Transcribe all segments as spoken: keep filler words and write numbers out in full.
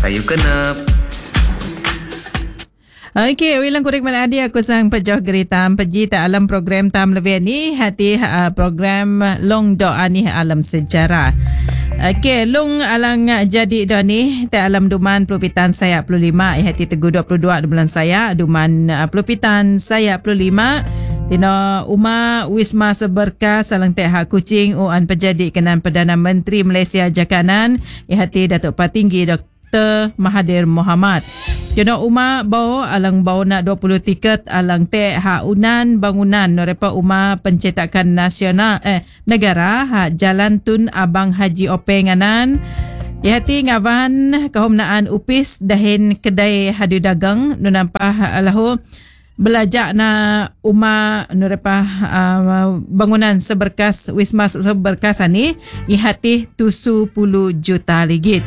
Sayur kenep. Okey, wilang kurik mana adi aku sang pejoh geritam peji ta alam program tam lebih ni hati uh, program long doa ni alam sejarah. Okey, long alang jadi doa ni ta alam duman pelupitan saya puluh lima hati tegu dua puluh dua bulan saya duman uh, pelupitan saya puluh lima Tino Uma Wisma Seberkas salang teh hak kucing uan pejadi kenan Perdana Menteri Malaysia Jakanan ihati Datuk Patinggi Doktor Mahathir Mohamad. Jono Uma bau alang bau nak dua puluh tiket alang teh hak unan bangunan norepa Uma Pencetakan Nasional eh negara hak Jalan Tun Abang Haji Openganan. Ihati ngawan kahumnaan upis dahin kedai hadu dagang nu nampah alahu belajar na Uma nurepa uh, bangunan seberkas Wisma Seberkas ni ihati tujuh puluh juta ringgit.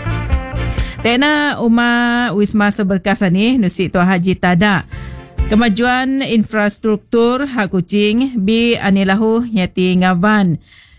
Tena Uma Wisma Seberkas ni nusi Tuan Haji Tada kemajuan infrastruktur hak kucing bi anilahu yati ngawan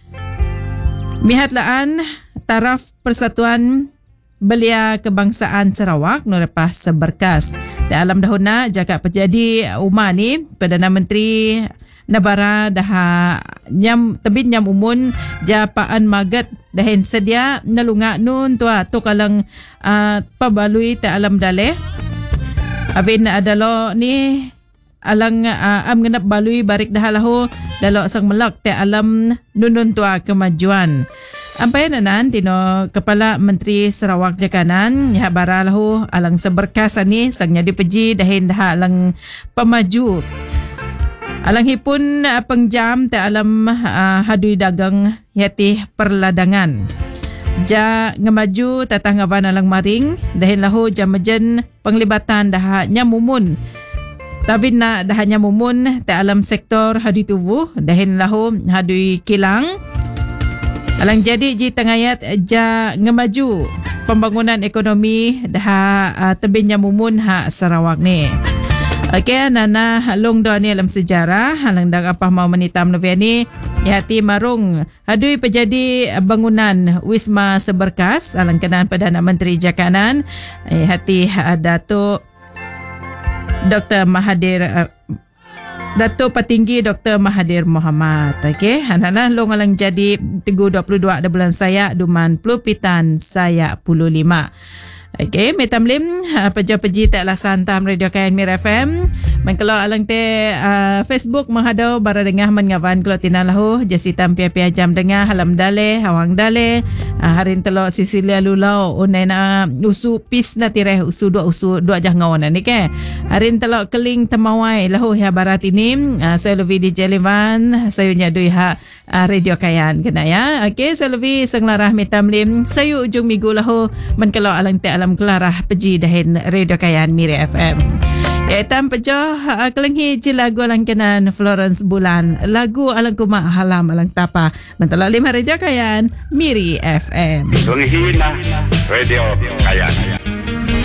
mihatlaan taraf Persatuan Belia Kebangsaan Sarawak nurepa Seberkas. Dalam dahuna jaka pejadi Uma ni Perdana Menteri Nabara dah nyam tebin nyam umun japaan magat dahin sedia nalunga nun tua tu kalang uh, pabalui ta alam dale abin adalo ni alang uh, am ngenap balui barik dah lahu dalo sang melak ta alam nunun tua kemajuan. Ampai nanan tino Kepala Menteri Sarawak Jakanan ya baralahu alang Seberkas ni sangnya dipeji dahin dah alang pemaju. Alang hipun uh, pengjam ta alam uh, hadui dagang yati perladangan. Ja ngemaju tatang ngawan alang maring dahin lahu jamajen penglibatan dah nyamumun. Tapi na dah nyamumun ta alam sektor hadui tubuh dahin lahu hadui kilang. Alang jadi ji tengayat ja ngemaju pembangunan ekonomi dah uh, tebin nyamumun hak Sarawak ni. Okey, nana long do ni alam sejarah halang dak apa mau menitam lebih ni hati marung hadui pejadi bangunan Wisma Seberkas alang kenan Perdana Menteri Jakanan eh, hati Datuk Doktor Mahathir uh, Datuk Patinggi Doktor Mahathir Mohamad. Okey, hanana long alang jadi tegu dua puluh dua ada bulan saya duman pelupitan saya puluh lima. Okey, metamlim peja-peji tak lasan tam Radio K N Mir F M. Mengkelo alang te uh, Facebook menghadau bara dengah mengawan kelo tinalahu jasitam pia-pia jam dengah halam dale hawang dale uh, harin telo Sisilia Lulau unena usu pis na tireh usu dua usu dua jah ngawan ni ke. Harin telo keling temawai lahu ya barat ini uh, saya lebih di Jelivan saya nyadui ha uh, Radio Kayan kena ya. Okey, saya lebih senglarah metamlim saya ujung minggu lahu mengkelo alang te alam kelarah peji dahin Radio Kayan Miri F M. Etam pejoh uh, kelenghi je lagu alang kenan Florence Bulan. Lagu alang kuma halam alang tapa. Mentelok lima Radio Kayan Miri F M. Kelenghi na Radio Kayan.